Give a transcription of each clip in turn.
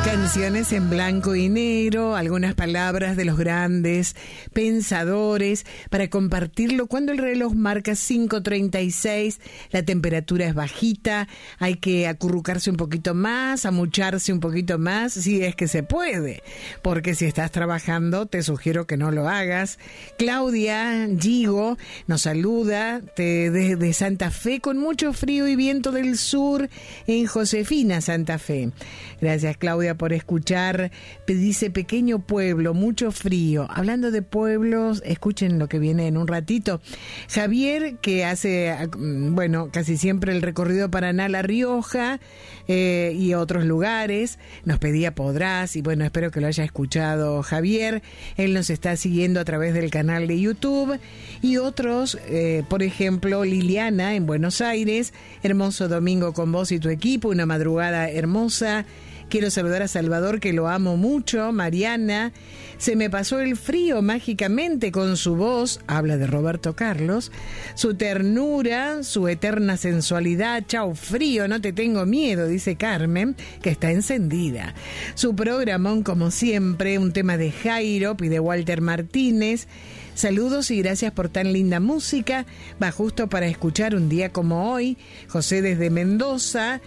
Canciones en blanco y negro, algunas palabras de los grandes pensadores para compartirlo cuando el reloj marca 5:36, la temperatura es bajita, hay que acurrucarse un poquito más, amucharse un poquito más, si es que se puede, porque si estás trabajando te sugiero que no lo hagas. Claudia Gigo nos saluda desde Santa Fe con mucho frío y viento del sur en Josefina, Santa Fe. Gracias, Claudia, por escuchar. Dice pequeño pueblo, mucho frío. Hablando de pueblos, escuchen lo que viene en un ratito. Javier, que hace, casi siempre el recorrido Paraná, La Rioja y otros lugares, nos pedía Podrás, y bueno, espero que lo haya escuchado Javier. Él nos está siguiendo a través del canal de YouTube. Y otros, por ejemplo, Liliana en Buenos Aires, hermoso domingo con vos y tu equipo, una madrugada hermosa. Quiero saludar a Salvador, que lo amo mucho. Mariana, se me pasó el frío mágicamente con su voz, habla de Roberto Carlos, su ternura, su eterna sensualidad. Chau frío, no te tengo miedo, dice Carmen, que está encendida. Su programón, como siempre, un tema de Jairo y de Walter Martínez. Saludos y gracias por tan linda música. Va justo para escuchar un día como hoy. José desde Mendoza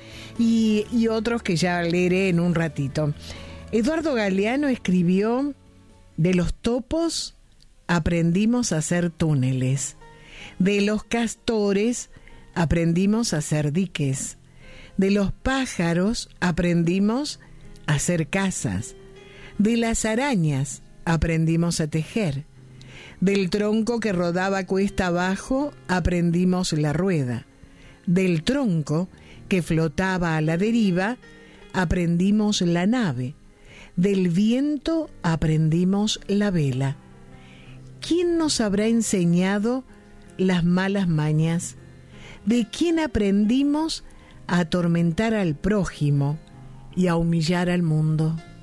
y otros que ya leeré en un ratito. Eduardo Galeano escribió: de los topos aprendimos a hacer túneles. De los castores aprendimos a hacer diques. De los pájaros aprendimos a hacer casas. De las arañas aprendimos a tejer. Del tronco que rodaba cuesta abajo aprendimos la rueda. Del tronco que flotaba a la deriva aprendimos la nave. Del viento aprendimos la vela. ¿Quién nos habrá enseñado las malas mañas? ¿De quién aprendimos a atormentar al prójimo y a humillar al mundo?